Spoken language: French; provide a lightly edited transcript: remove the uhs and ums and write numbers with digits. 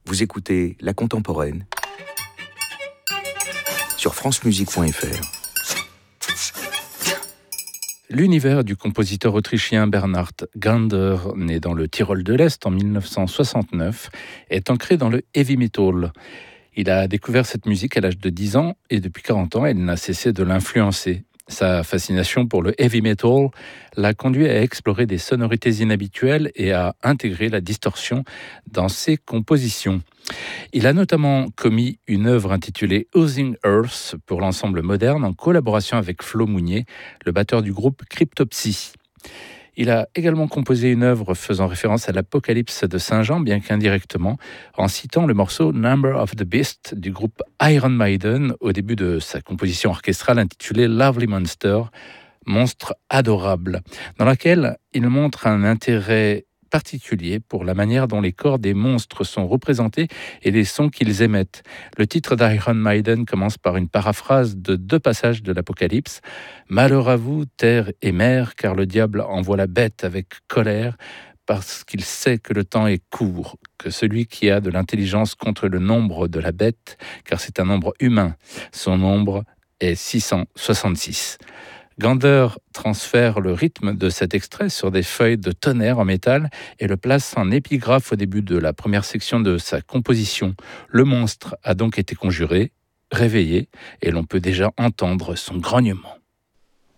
Vous écoutez La Contemporaine sur francemusique.fr. L'univers du compositeur autrichien Bernhard Gander, né dans le Tyrol de l'Est en 1969, est ancré dans le heavy metal. Il a découvert cette musique à l'âge de 10 ans et depuis 40 ans, elle n'a cessé de l'influencer. Sa fascination pour le heavy metal l'a conduit à explorer des sonorités inhabituelles et à intégrer la distorsion dans ses compositions. Il a notamment commis une œuvre intitulée Oozing Earth pour l'ensemble moderne en collaboration avec Flo Mounier, le batteur du groupe Cryptopsy. Il a également composé une œuvre faisant référence à l'Apocalypse de Saint Jean, bien qu'indirectement, en citant le morceau Number of the Beast du groupe Iron Maiden au début de sa composition orchestrale intitulée Lovely Monster, monstre adorable, dans laquelle il montre un intérêt particulier pour la manière dont les corps des monstres sont représentés et les sons qu'ils émettent. Le titre d'Iron Maiden commence par une paraphrase de 2 passages de l'Apocalypse. « Malheur à vous, terre et mer, car le diable envoie la bête avec colère, parce qu'il sait que le temps est court, que celui qui a de l'intelligence contre le nombre de la bête, car c'est un nombre humain. Son nombre est 666. » Gander transfère le rythme de cet extrait sur des feuilles de tonnerre en métal et le place en épigraphe au début de la première section de sa composition. Le monstre a donc été conjuré, réveillé, et l'on peut déjà entendre son grognement.